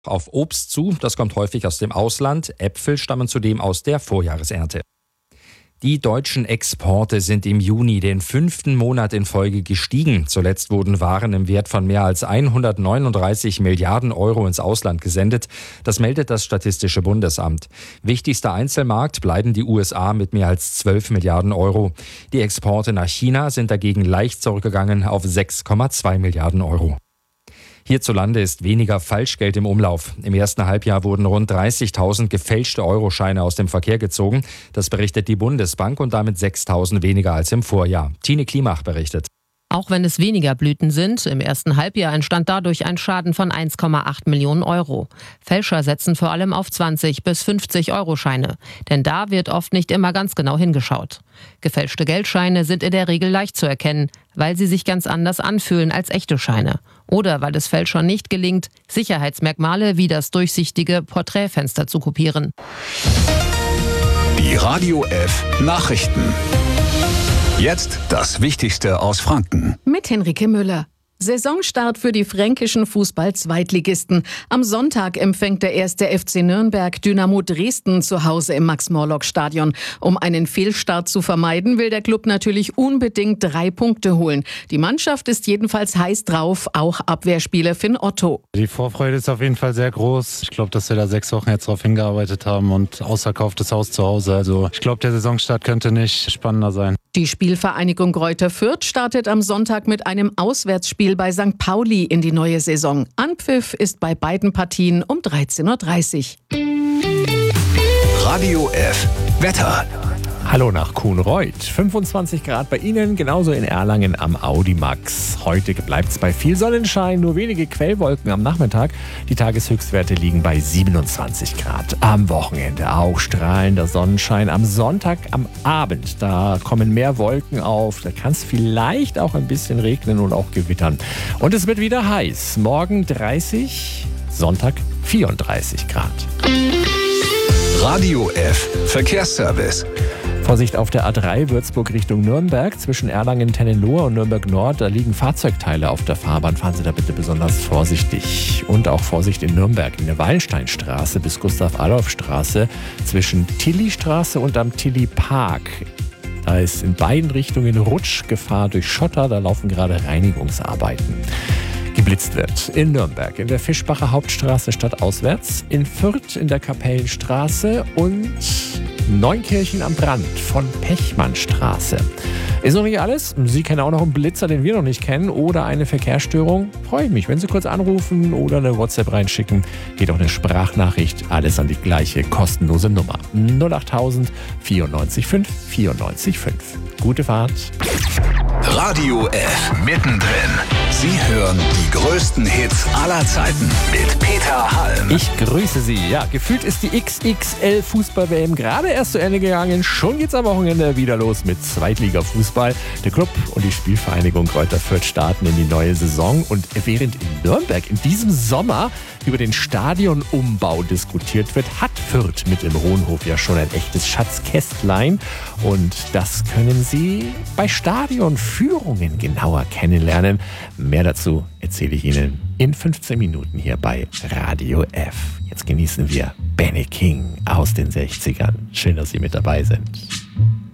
auf Obst zu. Das kommt häufig aus dem Ausland. Äpfel stammen zudem aus der Vorjahresernte. Die deutschen Exporte sind im Juni den 5. Monat in Folge gestiegen. Zuletzt wurden Waren im Wert von mehr als 139 Milliarden Euro ins Ausland gesendet. Das meldet das Statistische Bundesamt. Wichtigster Einzelmarkt bleiben die USA mit mehr als 12 Milliarden Euro. Die Exporte nach China sind dagegen leicht zurückgegangen auf 6,2 Milliarden Euro. Hierzulande ist weniger Falschgeld im Umlauf. Im ersten Halbjahr wurden rund 30.000 gefälschte Euroscheine aus dem Verkehr gezogen. Das berichtet die Bundesbank und damit 6.000 weniger als im Vorjahr. Tine Klimach berichtet. Auch wenn es weniger Blüten sind, im ersten Halbjahr entstand dadurch ein Schaden von 1,8 Millionen Euro. Fälscher setzen vor allem auf 20 bis 50 Euroscheine. Denn da wird oft nicht immer ganz genau hingeschaut. Gefälschte Geldscheine sind in der Regel leicht zu erkennen, weil sie sich ganz anders anfühlen als echte Scheine. Oder weil es Fälschern nicht gelingt, Sicherheitsmerkmale wie das durchsichtige Porträtfenster zu kopieren. Die Radio F Nachrichten. Jetzt das Wichtigste aus Franken. Mit Henrike Müller. Saisonstart für die fränkischen Fußball-Zweitligisten. Am Sonntag empfängt der 1. FC Nürnberg Dynamo Dresden zu Hause im Max-Morlock-Stadion. Um einen Fehlstart zu vermeiden, will der Club natürlich unbedingt 3 Punkte holen. Die Mannschaft ist jedenfalls heiß drauf, auch Abwehrspieler Finn Otto. Die Vorfreude ist auf jeden Fall sehr groß. Ich glaube, dass wir da 6 Wochen jetzt drauf hingearbeitet haben und ausverkauftes Haus zu Hause. Also ich glaube, der Saisonstart könnte nicht spannender sein. Die Spielvereinigung Greuther Fürth startet am Sonntag mit einem Auswärtsspiel bei St. Pauli in die neue Saison. Anpfiff ist bei beiden Partien um 13.30 Uhr. Radio F Wetter. Hallo nach Kuhnreuth. 25 Grad bei Ihnen, genauso in Erlangen am Audimax. Heute bleibt es bei viel Sonnenschein, nur wenige Quellwolken am Nachmittag. Die Tageshöchstwerte liegen bei 27 Grad. Am Wochenende auch strahlender Sonnenschein. Am Sonntag am Abend, da kommen mehr Wolken auf. Da kann es vielleicht auch ein bisschen regnen und auch gewittern. Und es wird wieder heiß. Morgen 30, Sonntag 34 Grad. Radio F Verkehrsservice. Vorsicht auf der A3 Würzburg Richtung Nürnberg. Zwischen Erlangen-Tennenlohe und Nürnberg-Nord, da liegen Fahrzeugteile auf der Fahrbahn. Fahren Sie da bitte besonders vorsichtig. Und auch Vorsicht in Nürnberg, in der Wallensteinstraße bis Gustav-Adolf-Straße. Zwischen Tilly-Straße und am Tilly-Park. Da ist in beiden Richtungen Rutschgefahr durch Schotter. Da laufen gerade Reinigungsarbeiten. Geblitzt wird in Nürnberg, in der Fischbacher Hauptstraße stadtauswärts, in Fürth in der Kapellenstraße und Neunkirchen am Brand von Pechmannstraße. Ist noch nicht alles. Sie kennen auch noch einen Blitzer, den wir noch nicht kennen, oder eine Verkehrsstörung. Freue ich mich, wenn Sie kurz anrufen oder eine WhatsApp reinschicken. Geht auch eine Sprachnachricht. Alles an die gleiche kostenlose Nummer. 08000 94 5 94 5. Gute Fahrt. Radio F mittendrin. Sie hören die größten Hits aller Zeiten mit Peter Halm. Ich grüße Sie. Ja, gefühlt ist die XXL Fußball-WM gerade erst zu Ende gegangen. Schon geht's am Wochenende wieder los mit Zweitliga-Fußball. Der Club und die Spielvereinigung Greuther Fürth starten in die neue Saison. Und während in Nürnberg in diesem Sommer über den Stadionumbau diskutiert wird, hat Fürth mit dem Hohenhof ja schon ein echtes Schatzkästlein. Und das können Sie bei Stadionführungen genauer kennenlernen. Mehr dazu erzähle ich Ihnen in 15 Minuten hier bei Radio F. Jetzt genießen wir Benny King aus den 60ern. Schön, dass Sie mit dabei sind.